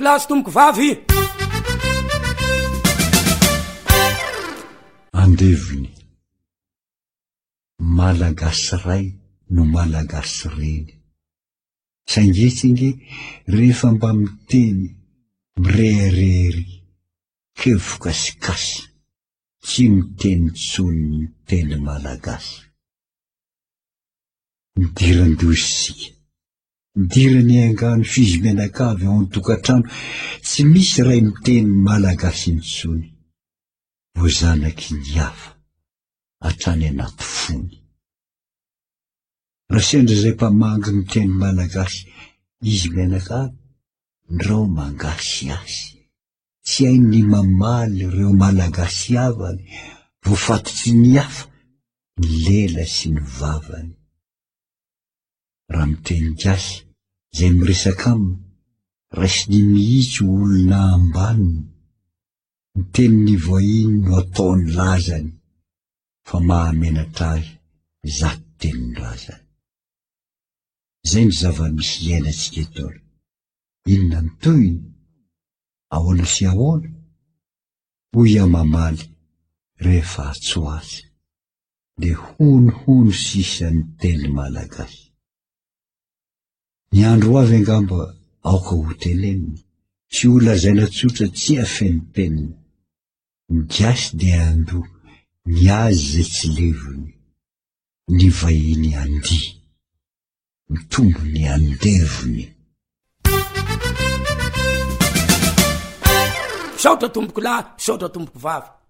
lahy sy tomboky vavy. Andevony malagasy ray no malagasy reny, saingetsinge rehefa mba miteny mireherery kevokasikasy, tsy miteny tsony miteny malagasy. Midiran-dosika, midirany angano fizy menakavy ao an-tokatrano, tsy misy ray miteny malagasy intsony. Vozanaky ny hafa hatrany anaty fony. Raha sendra zay mpamangy miteny malagasy izy menakavy, ndreo mangasy asy, tsy hainy mamaly reo malagasy avany, voafatotsy ny hafa ny lela sy ny vavany. Raha miteny gasy zay miresaka aminy, raisiny mihitsy olona ambaniny, miteny ny voahiny no ataony lazany, fa mahamenatra azy zato tenin'ny razany. Zay ny zava-misy iainantsika eto. Inona ny toyiny, ahoana sy ahoana, hoy amamaly rehefa atsoazy, de hono sisa ny teny malagasy. Ny andro avy angamba aoka ho teneniny, tsy ho lazaina tsotra tsy afeny peniny. Ny gasy de ando, ny azy zay tsy levony, ny vahiny andi, ny tombony andevony. Saotra tomboky lahy, saotra tomboky vavy.